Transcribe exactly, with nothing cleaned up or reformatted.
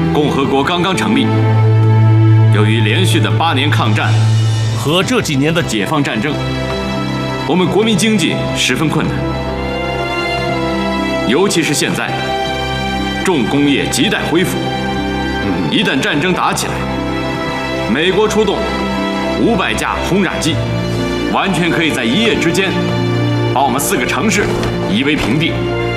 共和国刚刚成立，由于连续的八年抗战和这几年的解放战争，我们国民经济十分困难，尤其是现在，重工业亟待恢复。一旦战争打起来，美国出动五百架轰炸机，完全可以在一夜之间把我们四个城市夷为平地。